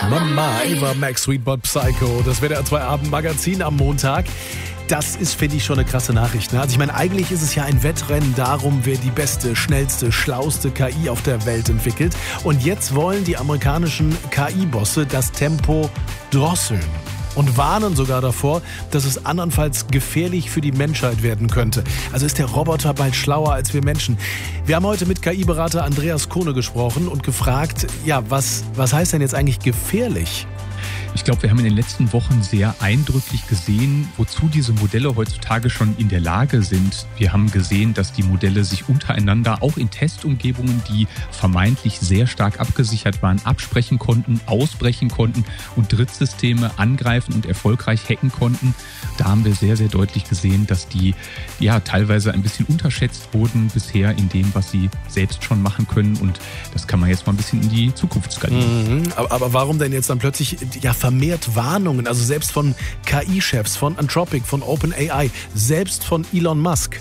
Mama, Eva Max, Sweetbot Psycho. Das WDR 2 Abendmagazin am Montag. Das ist, finde ich, schon eine krasse Nachricht. Ne? Also ich meine, eigentlich ist es ja ein Wettrennen darum, wer die beste, schnellste, schlauste KI auf der Welt entwickelt. Und jetzt wollen die amerikanischen KI-Bosse das Tempo drosseln. Und warnen sogar davor, dass es andernfalls gefährlich für die Menschheit werden könnte. Also ist der Roboter bald schlauer als wir Menschen. Wir haben heute mit KI-Berater Andreas Kohne gesprochen und gefragt, ja, was heißt denn jetzt eigentlich gefährlich? Ich glaube, wir haben in den letzten Wochen sehr eindrücklich gesehen, wozu diese Modelle heutzutage schon in der Lage sind. Wir haben gesehen, dass die Modelle sich untereinander auch in Testumgebungen, die vermeintlich sehr stark abgesichert waren, absprechen konnten, ausbrechen konnten und Drittsysteme angreifen und erfolgreich hacken konnten. Da haben wir sehr, sehr deutlich gesehen, dass die ja teilweise ein bisschen unterschätzt wurden bisher in dem, was sie selbst schon machen können. Und das kann man jetzt mal ein bisschen in die Zukunft skalieren. Aber warum denn jetzt dann plötzlich vermehrt Warnungen, also selbst von KI-Chefs, von Anthropic, von OpenAI, selbst von Elon Musk?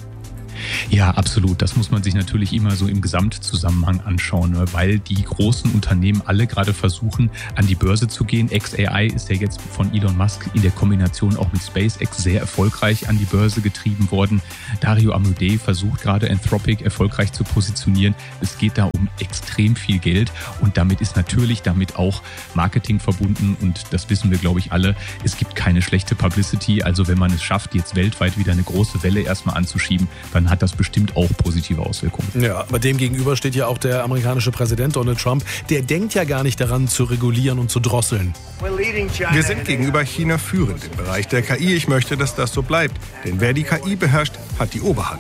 Ja, absolut. Das muss man sich natürlich immer so im Gesamtzusammenhang anschauen, weil die großen Unternehmen alle gerade versuchen, an die Börse zu gehen. xAI ist ja jetzt von Elon Musk in der Kombination auch mit SpaceX sehr erfolgreich an die Börse getrieben worden. Dario Amodei versucht gerade Anthropic erfolgreich zu positionieren. Es geht da um extrem viel Geld und damit ist natürlich auch Marketing verbunden und das wissen wir, glaube ich, alle. Es gibt keine schlechte Publicity. Also wenn man es schafft, jetzt weltweit wieder eine große Welle erstmal anzuschieben, dann hat das bestimmt auch positive Auswirkungen. Ja, aber dem gegenüber steht ja auch der amerikanische Präsident Donald Trump. Der denkt ja gar nicht daran, zu regulieren und zu drosseln. Wir sind gegenüber China führend im Bereich der KI. Ich möchte, dass das so bleibt. Denn wer die KI beherrscht, hat die Oberhand.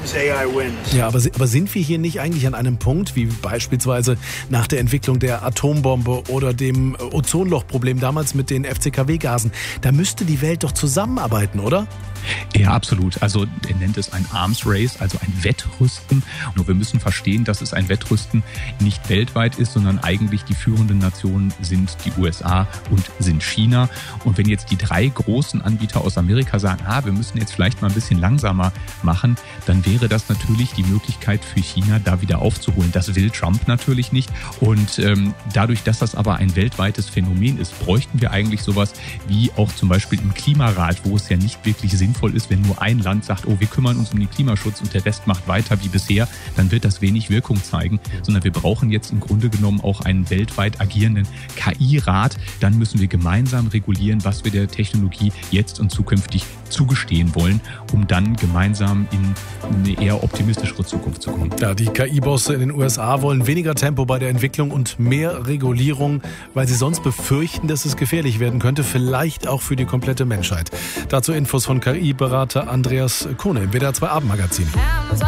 Ja, aber sind wir hier nicht eigentlich an einem Punkt, wie beispielsweise nach der Entwicklung der Atombombe oder dem Ozonlochproblem damals mit den FCKW-Gasen? Da müsste die Welt doch zusammenarbeiten, oder? Ja, absolut. Also er nennt es ein Arms Race, also ein Wettrüsten. Nur wir müssen verstehen, dass es ein Wettrüsten nicht weltweit ist, sondern eigentlich die führenden Nationen sind die USA und sind China. Und wenn jetzt die drei großen Anbieter aus Amerika sagen, wir müssen jetzt vielleicht mal ein bisschen langsamer machen, dann wäre das natürlich die Möglichkeit für China, da wieder aufzuholen. Das will Trump natürlich nicht. Und dadurch, dass das aber ein weltweites Phänomen ist, bräuchten wir eigentlich sowas wie auch zum Beispiel im Klimarat, wo es ja nicht wirklich sinnvoll ist, wenn nur ein Land sagt, wir kümmern uns um den Klimaschutz und der Rest macht weiter wie bisher, dann wird das wenig Wirkung zeigen, sondern wir brauchen jetzt im Grunde genommen auch einen weltweit agierenden KI-Rat. Dann müssen wir gemeinsam regulieren, was wir der Technologie jetzt und zukünftig zugestehen wollen, um dann gemeinsam in eine eher optimistischere Zukunft zu kommen. Ja, die KI-Bosse in den USA wollen weniger Tempo bei der Entwicklung und mehr Regulierung, weil sie sonst befürchten, dass es gefährlich werden könnte, vielleicht auch für die komplette Menschheit. Dazu Infos von KI-Berater Andreas Kohne im WDR 2 Abendmagazin.